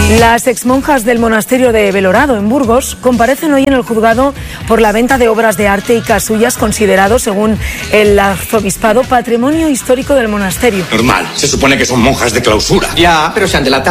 Las exmonjas del monasterio de Belorado, en Burgos, comparecen hoy en el juzgado por la venta de obras de arte y casullas considerados, según el arzobispado, patrimonio histórico del monasterio. Normal, se supone que son monjas de clausura. Ya, pero se han delatado.